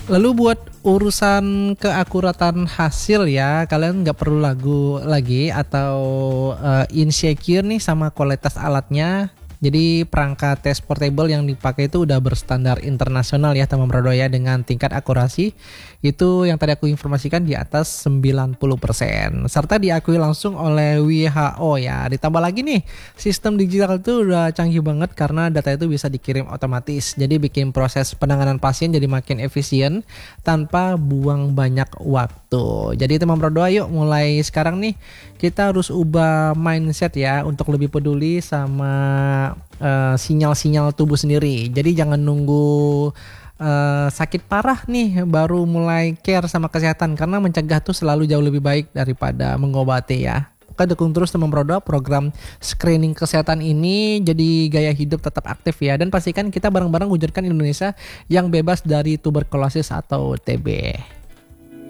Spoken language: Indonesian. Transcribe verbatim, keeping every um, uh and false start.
Lalu buat urusan keakuratan hasil ya, kalian nggak perlu lagu lagi atau uh, insecure nih sama kualitas alatnya. Jadi perangkat tes portable yang dipakai itu udah berstandar internasional ya teman Brodo ya, dengan tingkat akurasi itu yang tadi aku informasikan di atas sembilan puluh persen serta diakui langsung oleh W H O ya. Ditambah lagi nih, sistem digital itu udah canggih banget karena data itu bisa dikirim otomatis. Jadi bikin proses penanganan pasien jadi makin efisien tanpa buang banyak waktu. Jadi teman Brodo, yuk mulai sekarang nih kita harus ubah mindset ya untuk lebih peduli sama uh, sinyal-sinyal tubuh sendiri. Jadi jangan nunggu uh, sakit parah nih baru mulai care sama kesehatan, karena mencegah tuh selalu jauh lebih baik daripada mengobati ya. Pokoknya dukung terus teman Brodo program screening kesehatan ini, jadi gaya hidup tetap aktif ya, dan pastikan kita bareng-bareng wujudkan Indonesia yang bebas dari tuberkulosis atau T B.